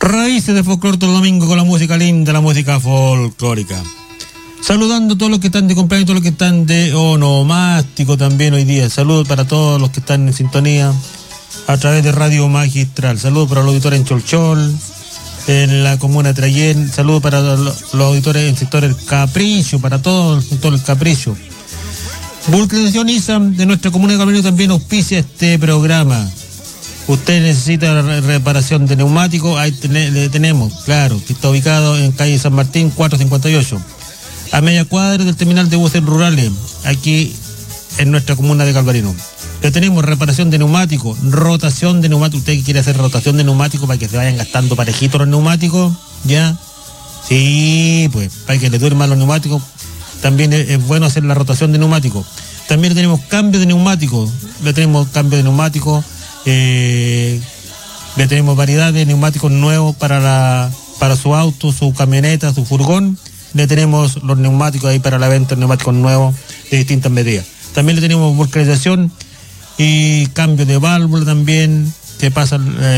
Raíces de folclore todo el domingo con la música linda, la música folclórica. Saludando a todos los que están de cumpleaños, todos los que están de onomástico también hoy día. Saludos para todos los que están en sintonía a través de Radio Magistral. Saludos para los auditores en Cholchol, en la comuna de Trayén. Saludos para los auditores en el sector El Capricho, para todo el sector El Capricho. Vulcanización ISAM de nuestra comuna de Galvarino también auspicia este programa. Usted necesita reparación de neumáticos, ahí le tenemos, claro, que está ubicado en calle San Martín 458, a media cuadra del terminal de buses rurales, aquí en nuestra comuna de Galvarino. Le tenemos reparación de neumáticos, rotación de neumáticos. Usted quiere hacer rotación de neumáticos para que se vayan gastando parejitos los neumáticos, ¿ya? Sí, pues, para que le duerman los neumáticos, también es bueno hacer la rotación de neumáticos. También tenemos cambio de neumáticos, le tenemos cambio de neumáticos. Le tenemos variedad de neumáticos nuevos para su auto, su camioneta, su furgón. Le tenemos los neumáticos ahí para la venta, neumáticos nuevos de distintas medidas. También le tenemos vulcanización y cambio de válvula también, que pasa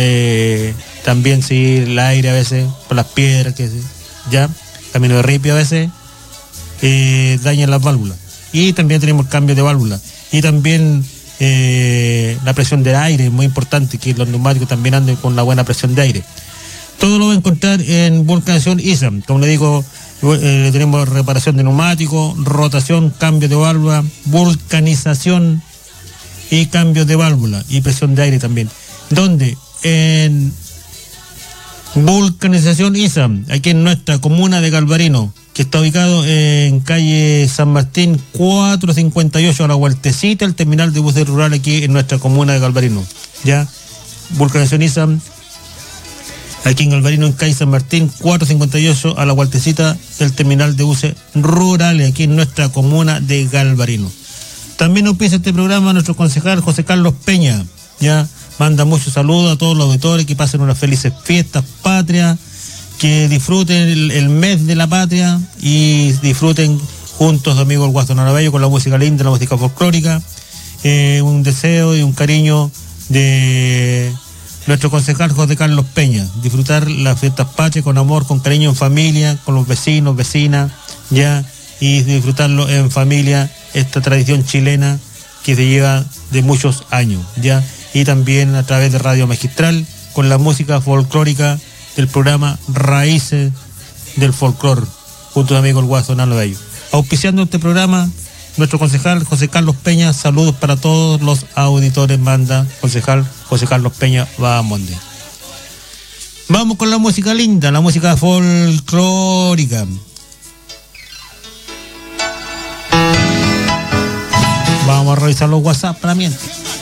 también si el aire a veces por las piedras, que ya, camino de ripio a veces dañan las válvulas. Y también tenemos cambio de válvula. Y también la presión del aire, es muy importante que los neumáticos también anden con la buena presión de aire. Todo lo va a encontrar en Vulcanización ISAM. Como le digo, tenemos reparación de neumáticos, rotación, cambio de válvula, vulcanización y cambio de válvula y presión de aire también. ¿Dónde? En Vulcanización ISAM, aquí en nuestra comuna de Galvarino, que está ubicado en calle San Martín 458, a la vueltecita, el terminal de buses rural aquí en nuestra comuna de Galvarino. Ya, Vulcanización ISAM, aquí en Galvarino, en calle San Martín 458, a la vueltecita del terminal de buses rurales aquí en nuestra comuna de Galvarino. También nos pide este programa nuestro concejal José Carlos Peña. Ya, manda muchos saludos a todos los auditores, que pasen unas felices fiestas patrias, que disfruten el mes de la patria y disfruten juntos, amigos, el Guasón Aravello, con la música linda, la música folclórica. Un deseo y un cariño de nuestro concejal José Carlos Peña, disfrutar las fiestas patrias con amor, con cariño, en familia, con los vecinos, vecinas, ya, y disfrutarlo en familia, esta tradición chilena que se lleva de muchos años, ya, y también a través de Radio Magistral con la música folclórica del programa Raíces del Folclor, junto a mi amigo el Guasón Aravello. Auspiciando este programa, nuestro concejal José Carlos Peña. Saludos para todos los auditores, manda concejal José Carlos Peña Bahamonde. Vamos con la música linda, la música folclórica. Vamos a revisar los WhatsApp para mientras.